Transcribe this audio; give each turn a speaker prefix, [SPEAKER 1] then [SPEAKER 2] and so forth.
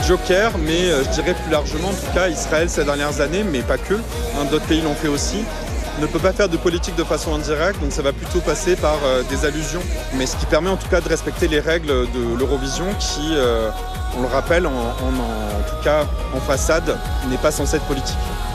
[SPEAKER 1] joker, mais je dirais plus largement, en tout cas, Israël ces dernières années, mais pas que, d'autres pays l'ont fait aussi, ne peut pas faire de politique de façon indirecte, donc ça va plutôt passer par des allusions. Mais ce qui permet en tout cas de respecter les règles de l'Eurovision qui, on le rappelle, en tout cas en façade, n'est pas censée être politique.